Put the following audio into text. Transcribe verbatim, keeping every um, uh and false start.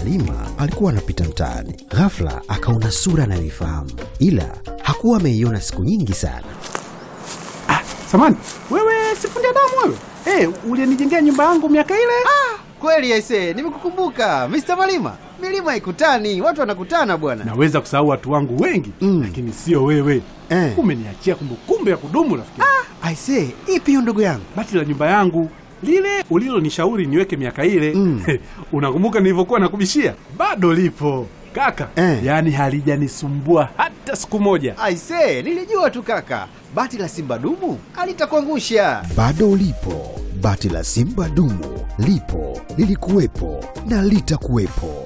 Malima alikuwa anapita mtaani. Ghafla akaona sura anayoifahamu, ila hakuwa ameiona siku nyingi sana. Ah, samani, wewe si fundi damu wewe? Eh, hey, ulinijengea nyumba yangu miaka ile? Ah, kweli aisee, nimekukumbuka mister Malima. Milima haikutani, watu wanakutana bwana. Naweza kusahau watu wangu wengi, mm. lakini sio wewe. Eh. Umeniachia kumbukumbu ya kudumu rafiki. Ah, aisee, ipi hiyo ndugu yangu? Bati la nyumba yangu, lile ulilonishauri niweke miaka ile. Mm. Unakumbuka nilivyokuwa nakubishia? Bado lipo kaka. Eh. Yaani halijanisumbua hata siku moja. Aisee, nilijua tu kaka. Bati la Simba dumu alitakuangusha. Bado lipo. Bati la Simba dumu lipo, lilikuwepo na litakuwepo.